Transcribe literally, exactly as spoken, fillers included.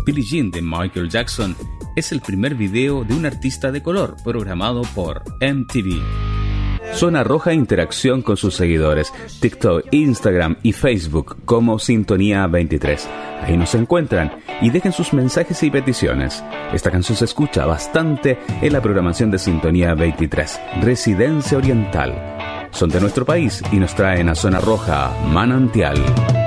Billie Jean de Michael Jackson es el primer video de un artista de color programado por M T V. Zona Roja interacción con sus seguidores, TikTok, Instagram y Facebook como Sintonía veintitrés. Ahí nos encuentran y dejen sus mensajes y peticiones. Esta canción se escucha bastante en la programación de Sintonía veintitrés, Residencia Oriental. Son de nuestro país y nos traen a Zona Roja Manantial.